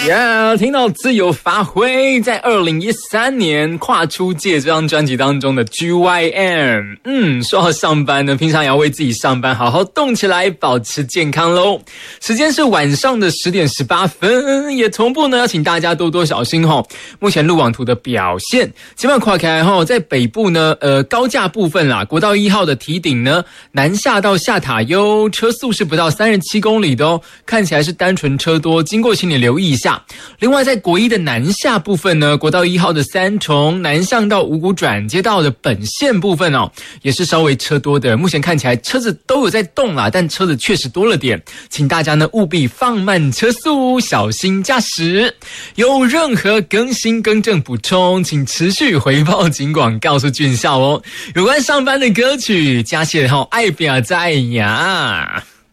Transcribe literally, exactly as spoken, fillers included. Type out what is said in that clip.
Yeah， 听到自由发挥，在二零一三年跨出界这张专辑当中的 G Y M。嗯，说好上班呢，平常也要为自己上班好好动起来，保持健康咯。时间是晚上的十点十八分，也同步呢要请大家多多小心吼。目前路网图的表现，前面跨开吼，在北部呢，呃高架部分啦，国道一号的堤顶呢，南下到下塔悠，车速是不到三十七公里的哦，看起来是单纯车多，经过请你留意一下。另外在国一的南下部分呢，国道一号的三重南向到五股转接道的本线部分哦，也是稍微车多的，目前看起来车子都有在动啦，但车子确实多了点，请大家呢务必放慢车速，小心驾驶。有任何更新更正补充，请持续回报警广告诉俊孝哦。有关上班的歌曲，加写后爱表在呀。